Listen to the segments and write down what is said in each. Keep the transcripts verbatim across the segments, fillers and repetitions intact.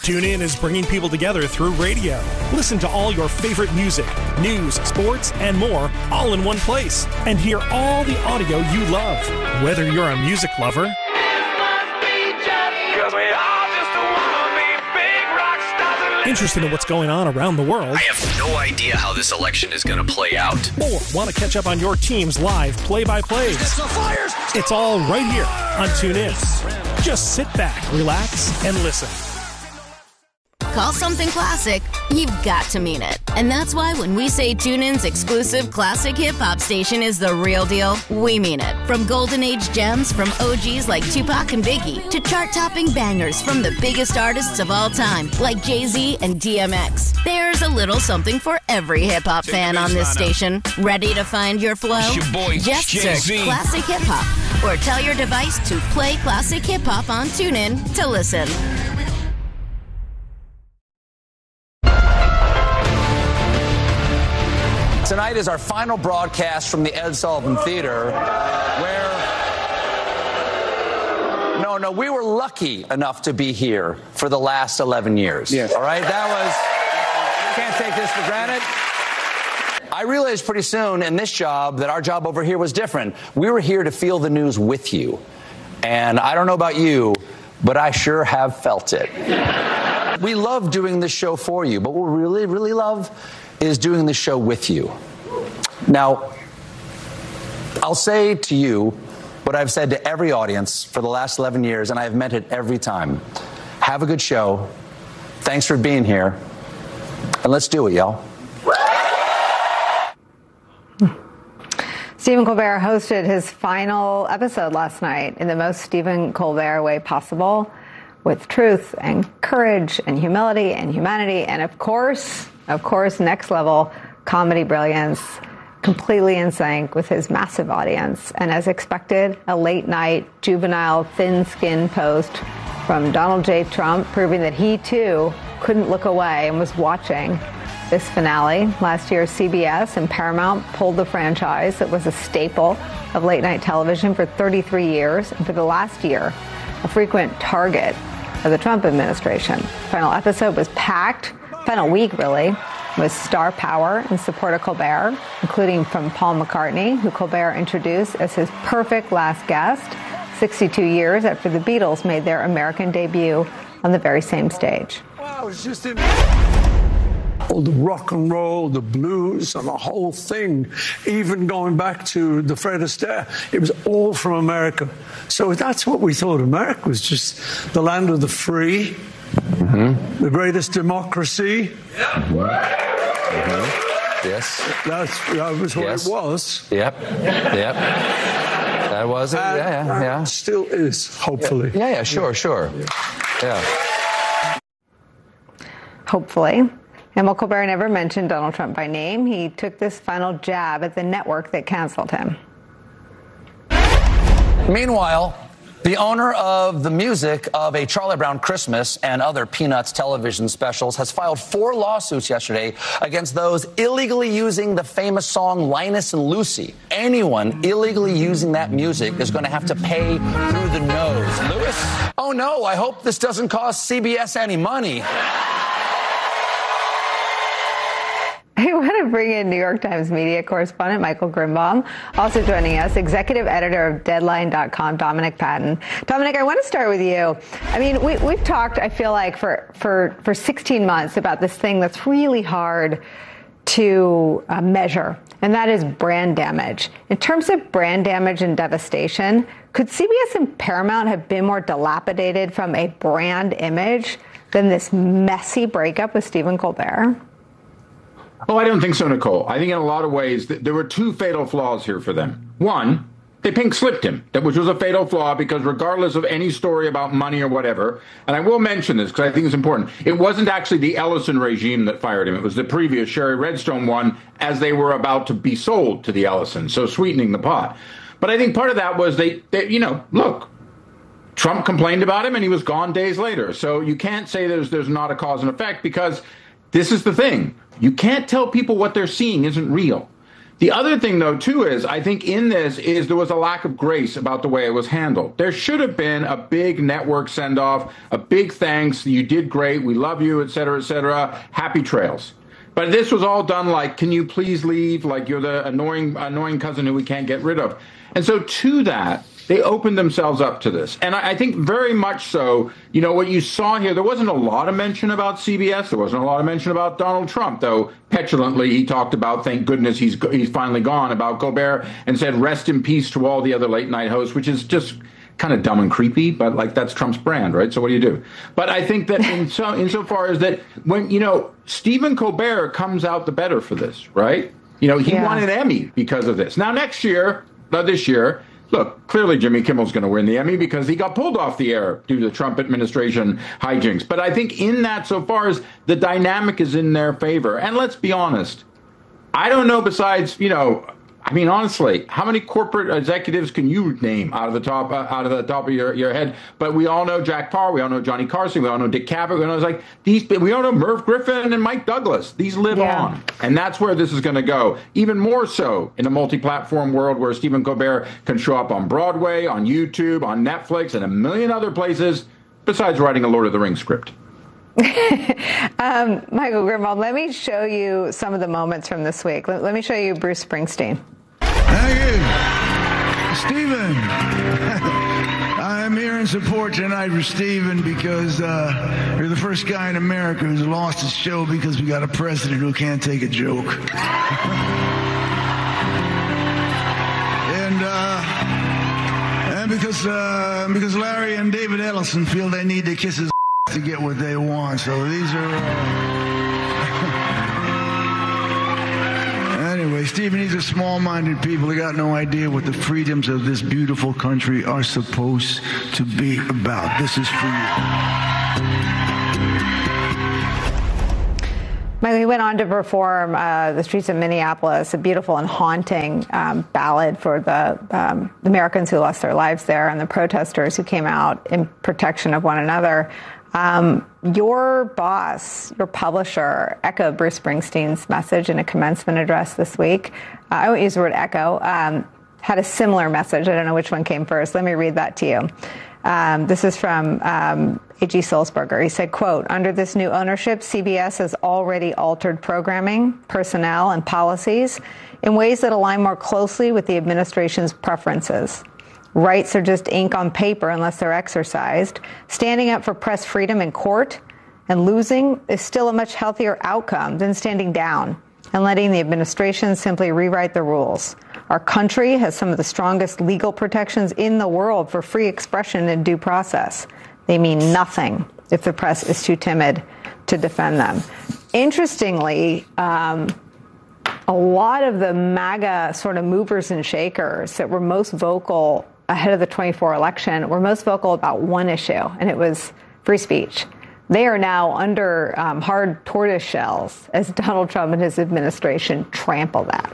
TuneIn is bringing people together through radio. Listen to all your favorite music, news, sports, and more all in one place. And hear all the audio you love. Whether you're a music lover, interested in what's going on around the world, I have no idea how this election is going to play out, or want to catch up on your team's live play-by-plays. It's all right here on TuneIn. Just sit back, relax, and listen. Call something classic, you've got to mean it. And that's why when we say TuneIn's exclusive classic hip-hop station is the real deal, we mean it. From golden age gems from O Gs like Tupac and Biggie to chart-topping bangers from the biggest artists of all time like Jay-Z and D M X. There's a little something for every hip-hop fan on this station. Ready to find your flow? It's your boy, Just Jay-Z. search Classic Hip Hop or tell your device to play Classic Hip Hop on TuneIn to listen. Tonight is our final broadcast from the Ed Sullivan Theater, where, no, no, we were lucky enough to be here for the last eleven years. Yes. All right, that was, can't take this for granted. I realized pretty soon in this job that our job over here was different. We were here to feel the news with you. And I don't know about you, but I sure have felt it. We love doing this show for you, but what we really, really love is doing the show with you. Now, I'll say to you what I've said to every audience for the last eleven years, and I've meant it every time. Have a good show. Thanks for being here. And let's do it, y'all. Stephen Colbert hosted his final episode last night in the most Stephen Colbert way possible, with truth and courage and humility and humanity and, of course, of course, next level comedy brilliance, completely in sync with his massive audience. And as expected, a late night, juvenile, thin-skinned post from Donald J. Trump proving that he, too, couldn't look away and was watching this finale. Last year, C B S and Paramount pulled the franchise that was a staple of late-night television for thirty-three years, and for the last year, a frequent target of the Trump administration. Final episode was packed. Final week, really, was star power in support of Colbert, including from Paul McCartney, who Colbert introduced as his perfect last guest, sixty-two years after the Beatles made their American debut on the very same stage. Wow, it's just in all the rock and roll, the blues, and the whole thing, even going back to the Fred Astaire, it was all from America. So that's what we thought. America was just the land of the free. Mm-hmm. The greatest democracy. Mm-hmm. Mm-hmm. Yes. That's, that was what yes. it was. Yep. Yep. That was it. And, yeah, yeah, yeah. It still is, hopefully. Yeah, yeah, sure, sure. Yeah. Hopefully. And while Colbert never mentioned Donald Trump by name, he took this final jab at the network that canceled him. Meanwhile, the owner of the music of A Charlie Brown Christmas and other Peanuts television specials has filed four lawsuits yesterday against those illegally using the famous song Linus and Lucy. Anyone illegally using that music is going to have to pay through the nose. Lewis? Oh, no, I hope this doesn't cost C B S any money. I want to bring in New York Times media correspondent Michael Grimbaum, also joining us, executive editor of Deadline dot com, Dominic Patton. Dominic, I want to start with you. I mean, we, we've talked, I feel like, for, for, for sixteen months about this thing that's really hard to uh, measure, and that is brand damage. In terms of brand damage and devastation, could C B S and Paramount have been more dilapidated from a brand image than this messy breakup with Stephen Colbert? Oh, I don't think so, Nicole. I think in a lot of ways th- there were two fatal flaws here for them. One, they pink slipped him, that which was a fatal flaw because regardless of any story about money or whatever, and I will mention this because I think it's important, it wasn't actually the Ellison regime that fired him. It was the previous Sherry Redstone one as they were about to be sold to the Ellison, so sweetening the pot. But I think part of that was they, they you know, look, Trump complained about him and he was gone days later. So you can't say there's there's not a cause and effect because this is the thing. You can't tell people what they're seeing isn't real. The other thing, though, too, is I think in this is there was a lack of grace about the way it was handled. There should have been a big network send-off, a big thanks. You did great. We love you, et cetera, et cetera. Happy trails. But this was all done like, can you please leave? Like you're the annoying, annoying cousin who we can't get rid of. And so to that, they opened themselves up to this. And I, I think very much so, you know, what you saw here, there wasn't a lot of mention about C B S. There wasn't a lot of mention about Donald Trump, though petulantly he talked about, thank goodness he's he's finally gone, about Colbert, and said, rest in peace to all the other late night hosts, which is just kind of dumb and creepy, but like that's Trump's brand, right? So what do you do? But I think that in so insofar as that when, you know, Stephen Colbert comes out the better for this, right? You know, he yeah. won an Emmy because of this. Now next year, not this year, look, clearly Jimmy Kimmel's going to win the Emmy because he got pulled off the air due to the Trump administration hijinks. But I think in that, so far as the dynamic is in their favor, and let's be honest, I don't know besides, you know, I mean, honestly, how many corporate executives can you name out of the top uh, out of the top of your, your head? But we all know Jack Paar, we all know Johnny Carson, we all know Dick Cavett, we all know like these. We all know Merv Griffin and Mike Douglas. These live yeah. on, and that's where this is going to go. Even more so in a multi-platform world where Stephen Colbert can show up on Broadway, on YouTube, on Netflix, and a million other places. Besides writing a Lord of the Rings script. um, Michael Grimald, let me show you some of the moments from this week. Let, let me show you Bruce Springsteen. Thank you. Stephen, I'm here in support tonight for Stephen because uh, you're the first guy in America who's lost his show because we got a president who can't take a joke. and uh, and because uh, because Larry and David Ellison feel they need to kiss his to get what they want. So these are... Uh, Anyway, Stephen, these are small-minded people. They got no idea what the freedoms of this beautiful country are supposed to be about. This is for you. Michael, he went on to perform uh, The Streets of Minneapolis, a beautiful and haunting um, ballad for the um, Americans who lost their lives there and the protesters who came out in protection of one another. Um, your boss, your publisher, echoed Bruce Springsteen's message in a commencement address this week. Uh, I won't use the word echo. Um, had a similar message. I don't know which one came first. Let me read that to you. Um, this is from um, A G Sulzberger. He said, quote, under this new ownership, C B S has already altered programming, personnel, and policies in ways that align more closely with the administration's preferences. Rights are just ink on paper unless they're exercised. Standing up for press freedom in court and losing is still a much healthier outcome than standing down and letting the administration simply rewrite the rules. Our country has some of the strongest legal protections in the world for free expression and due process. They mean nothing if the press is too timid to defend them. Interestingly, um, a lot of the MAGA sort of movers and shakers that were most vocal ahead of the twenty-four election were most vocal about one issue, and it was free speech. They are now under um, hard tortoise shells as Donald Trump and his administration trample that.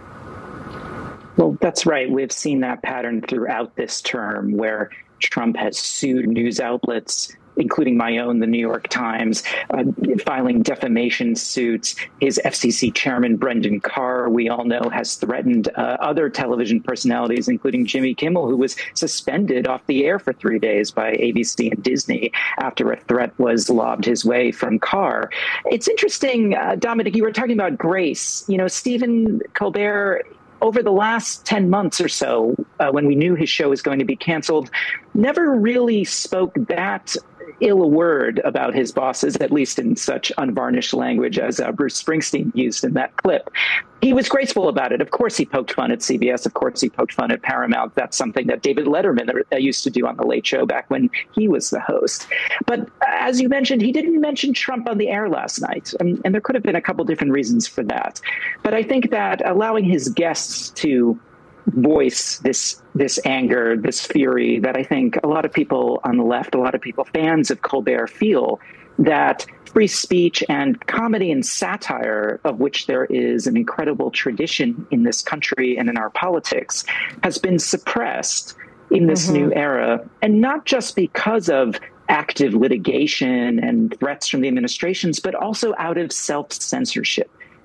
Well, that's right. We've seen that pattern throughout this term where Trump has sued news outlets, including my own, the New York Times, uh, filing defamation suits. His F C C chairman, Brendan Carr, we all know, has threatened uh, other television personalities, including Jimmy Kimmel, who was suspended off the air for three days by A B C and Disney after a threat was lobbed his way from Carr. It's interesting, uh, Dominic, you were talking about grace. You know, Stephen Colbert, over the last ten months or so, uh, when we knew his show was going to be canceled, never really spoke that ill a word about his bosses, at least in such unvarnished language as uh, Bruce Springsteen used in that clip. He was graceful about it. Of course, he poked fun at C B S. Of course, he poked fun at Paramount. That's something that David Letterman uh, used to do on The Late Show back when he was the host. But uh, as you mentioned, he didn't mention Trump on the air last night. And, and there could have been a couple different reasons for that. But I think that allowing his guests to voice this this anger, this fury that I think a lot of people on the left, a lot of people, fans of Colbert, feel that free speech and comedy and satire, of which there is an incredible tradition in this country and in our politics, has been suppressed in this mm-hmm. new era. And not just because of active litigation and threats from the administrations, but also out of self-censorship.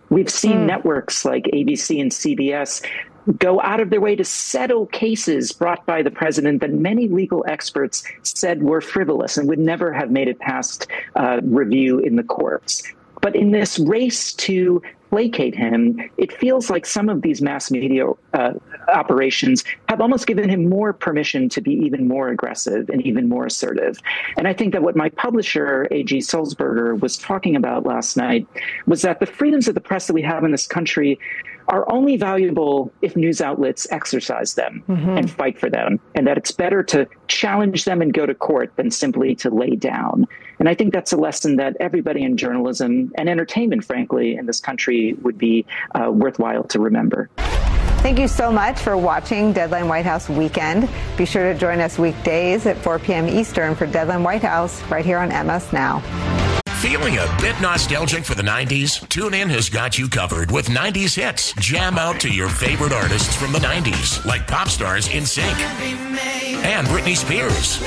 We've seen Mm. networks like A B C and C B S go out of their way to settle cases brought by the president that many legal experts said were frivolous and would never have made it past uh, review in the courts. But in this race to placate him, it feels like some of these mass media uh, operations have almost given him more permission to be even more aggressive and even more assertive. And I think that what my publisher, A G Sulzberger, was talking about last night was that the freedoms of the press that we have in this country are only valuable if news outlets exercise them mm-hmm. and fight for them, and that it's better to challenge them and go to court than simply to lay down. And I think that's a lesson that everybody in journalism and entertainment, frankly, in this country would be uh, worthwhile to remember. Thank you so much for watching Deadline White House Weekend. Be sure to join us weekdays at four p.m. Eastern for Deadline White House right here on M S Now. Feeling a bit nostalgic for the nineties? TuneIn has got you covered with nineties hits. Jam out to your favorite artists from the nineties, like pop stars NSYNC and Britney Spears,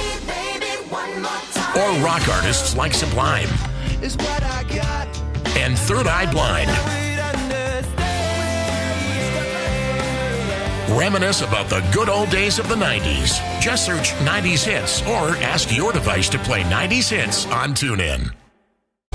or rock artists like Sublime and Third Eye Blind. Reminisce about the good old days of the nineties. Just search nineties hits or ask your device to play nineties hits on TuneIn.